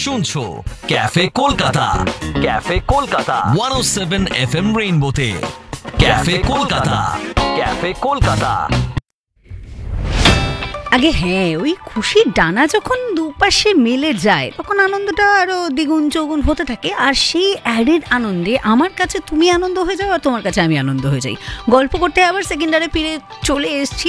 শুনছো cafe Kolkata, cafe Kolkata 107 FM রেইনবোতে। Cafe Kolkata, cafe Kolkata. আগে হ্যাঁ, ওই খুশির ডানা যখন দুপাশে মেলে যায় তখন আনন্দটা আরো দ্বিগুণ চৌগুণ হতে থাকে। আর সেই অ্যাডেড আনন্দে আমার কাছে তুমি আনন্দ হয়ে যাও আর তোমার কাছে আমি আনন্দ হয়ে যাই। গল্প করতে আবার সেকেন্ডারে ফিরে চলে এসেছি।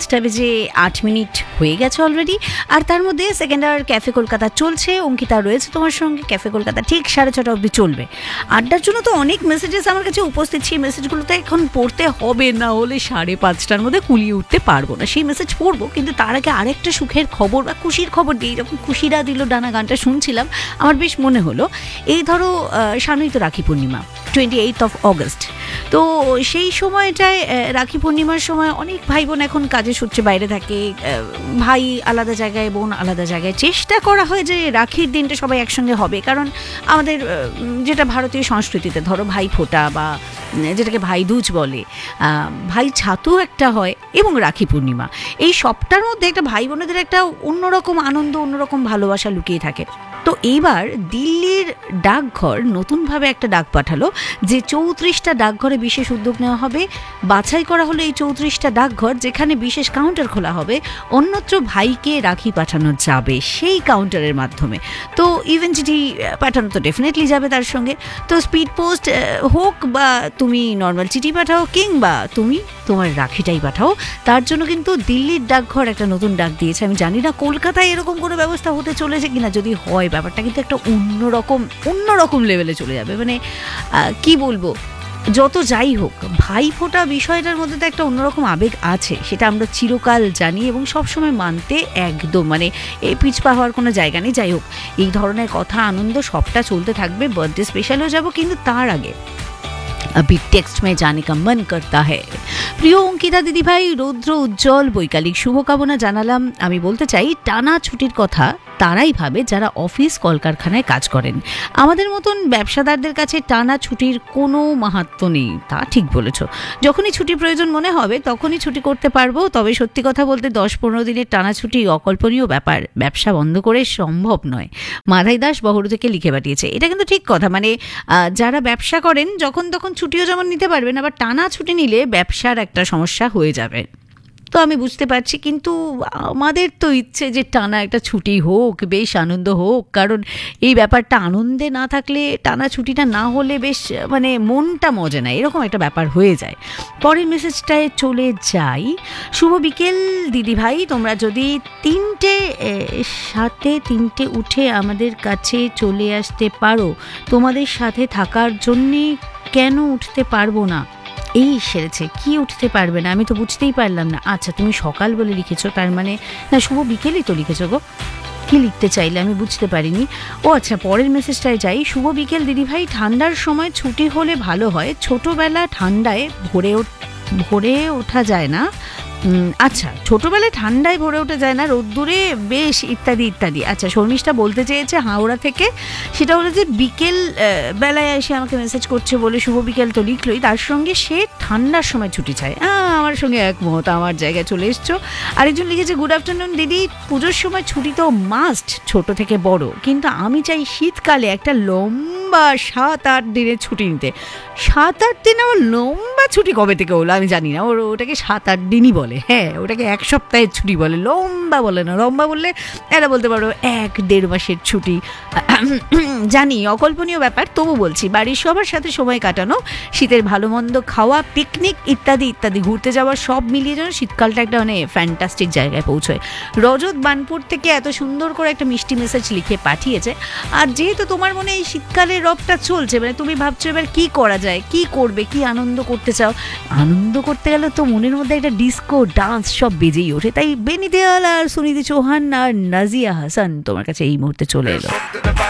5:08 হয়ে গেছে অলরেডি। আর তার মধ্যে সেকেন্ডার ক্যাফে কলকাতা চলছে। অঙ্কিতা রয়েছে তোমার সঙ্গে। ক্যাফে কলকাতা ঠিক 6:30 অবধি চলবে। আড্ডার জন্য তো অনেক মেসেজেস আমার কাছে উপস্থিত। সেই মেসেজগুলো তো এখন পড়তে হবে, না হলে 5:30টার মধ্যে কুলিয়ে উঠতে পারবো না। সেই মেসেজ পড়বো, কিন্তু তার আগে আরেকটা সুখের খবর বা খুশির খবর দিই। যখন খুশিরা দিল ডানা গানটা শুনছিলাম, আমার বেশ মনে হলো, এই ধরো সামনেই তো রাখি পূর্ণিমা, 28 অগস্ট। তো সেই সময়টায় রাখি পূর্ণিমার সময় অনেক ভাই বোন এখন কাজে সূত্রে বাইরে থাকে। ভাই আলাদা জায়গায়, বোন আলাদা জায়গায়। চেষ্টা করা হয় যে রাখির দিনটা সবাই একসঙ্গে হবে, কারণ আমাদের যেটা ভারতীয় সংস্কৃতিতে ধরো ভাই ফোঁটা বা যেটাকে ভাই দুজ বলে, ভাই ছাতু একটা হয়, এবং রাখি পূর্ণিমা, এই সবটার মধ্যে একটা ভাই বোনেদের একটা অন্যরকম আনন্দ, অন্যরকম ভালোবাসা লুকিয়ে থাকে। তো এইবার দিল্লির ডাকঘর নতুনভাবে একটা ডাক পাঠালো যে 34টা ডাকঘরে বিশেষ উদ্যোগ নেওয়া হবে। বাছাই করা হলো এই 34টা ডাকঘর, যেখানে বিশেষ কাউন্টার খোলা হবে, অন্যত্র ভাইকে রাখি পাঠানো যাবে সেই কাউন্টারের মাধ্যমে। তো ইভেন চিঠি পাঠানো তো ডেফিনেটলি যাবে তার সঙ্গে। তো স্পিড পোস্ট হোক বা তুমি নর্মাল চিঠি পাঠাও, কিংবা তুমি তোমার রাখিটাই পাঠাও, তার জন্য কিন্তু দিল্লির ডাকঘর একটা নতুন ডাক দিয়েছে। আমি জানি না কলকাতায় এরকম কোনো ব্যবস্থা হতে চলেছে কিনা। যদি হয়, ব্যাপারটা কিন্তু একটা অন্যরকম লেভেলে চলে যাবে। মানে কি বলবো, যত যাই হোক, ভাই ফোঁটা বিষয়টার মধ্যে তো একটা অন্যরকম আবেগ আছে, সেটা আমরা চিরকাল জানি এবং সবসময় মানতে একদম মানে পিছপা হওয়ার কোনো জায়গা নেই। যাই হোক, এই ধরনের কথা, আনন্দ সবটা চলতে থাকবে। বার্থডে স্পেশালও যাব, কিন্তু তার আগে अभी टेक्स्ट में जाने का मन करता है। প্রিয় অঙ্কিতা দিদিভাই, রৌদ্র উজ্জ্বল বৈকালিক শুভকামনা জানালাম। আমি বলতে চাই, টানা ছুটির কথা তারাই ভাবে যারা অফিস কলকারখানায় কাজ করেন। আমাদের মতন ব্যবসাদারদের কাছে টানা ছুটির কোনো মাহাত্ম্য নেই। তা ঠিক বলেছ। যখনই ছুটি প্রয়োজন মনে হবে তখনই ছুটি করতে পারবো। তবে সত্যি কথা বলতে 10-15 দিনের টানা ছুটি অকল্পনীয় ব্যাপার। ব্যবসা বন্ধ করে সম্ভব নয়। মাধাই দাস বহরু থেকে লিখে পাঠিয়েছে। এটা কিন্তু ঠিক কথা। মানে যারা ব্যবসা করেন যখন তখন ছুটিও যেমন নিতে পারবেন, আবার টানা ছুটি নিলে ব্যবসার একটা সমস্যা হয়ে যাবে। তো আমি বুঝতে পারছি, কিন্তু আমাদের তো ইচ্ছে যে টানা একটা ছুটি হোক, বেশ আনন্দ হোক। কারণ এই ব্যাপারটা, আনন্দে না থাকলে, টানা ছুটিটা না হলে বেশ মানে মনটা মজে না, এরকম একটা ব্যাপার হয়ে যায়। পরের মেসেজটায় চলে যাই। শুভ বিকেল দিদিভাই, তোমরা যদি 3টে উঠে আমাদের কাছে চলে আসতে পারো, তোমাদের সাথে থাকার জন্যে কেন উঠতে পারবো না? এই সেরেছে, কি উঠতে পারবে না? আমি তো বুঝতেই পারলাম না। আচ্ছা, তুমি সকাল বলে লিখেছো, তার মানে না, শুভ বিকেলই তো লিখেছো গো। কি লিখতে চাইলে আমি বুঝতে পারিনি। ও আচ্ছা, পরের মেসেজটায় যাই। শুভ বিকেল দিদিভাই, ঠান্ডার সময় ছুটি হলে ভালো হয়। ছোটোবেলা ঠান্ডায় ভোরে ওঠা যায় না। আচ্ছা, ছোটোবেলায় ঠান্ডায় ভরে ওঠা যায় না, রোদ্দুরে বেশ ইত্যাদি ইত্যাদি। আচ্ছা, শর্মিষ্ঠা বলতে চেয়েছে হাওড়া থেকে, সেটা হলো যে বিকেল বেলায় এসে আমাকে মেসেজ করছে বলে শুভ বিকেল তো লিখলোই, তার সঙ্গে সে ঠান্ডার সময় ছুটি চায়। আমার সঙ্গে একমত, আমার জায়গায় চলে এসছো। আরেকজন লিখেছে, গুড আফটারনুন দিদি, পুজোর সময় ছুটি তো মাস্ট, ছোট থেকে বড়, কিন্তু আমি চাই শীতকালে একটা লম্বা 7-8 দিনের ছুটি নিতে। 7-8 দিন আমার লম্বা ছুটি কবে থেকে হলো আমি জানি না। ওটাকে 7-8 দিনই বলে। হ্যাঁ, ওটাকে 1 সপ্তাহের ছুটি বলে, লম্বা বলে না। লম্বা বললে এরা বলতে পারো 1-1.5 মাসের ছুটি। জানি অকল্পনীয় ব্যাপার, তবু বলছি, বাড়ির সবার সাথে সময় কাটানো, শীতের ভালো মন্দ খাওয়া, পিকনিক ইত্যাদি ইত্যাদি, ঘুরতে যাওয়া, সব মিলিয়ে যেন শীতকালটা একটা মানে ফ্যান্টাস্টিক জায়গায় পৌঁছয়। রজত বানপুর থেকে এত সুন্দর করে একটা মিষ্টি মেসেজ লিখে পাঠিয়েছে। আর যেহেতু তোমার মনে এই শীতকালের রবটা চলছে, মানে তুমি ভাবছো এবার কি করা যায়, কি করবে, কি আনন্দ করতে চাও। আনন্দ করতে গেলে তো মনের মধ্যে একটা ডিস্কো ডান্স সব বেজেই ওঠে। তাই বেনি দেওয়াল আর সুনিধি চৌহান আর নাজিয়া হাসান তোমার কাছে এই মুহূর্তে চলে এলো।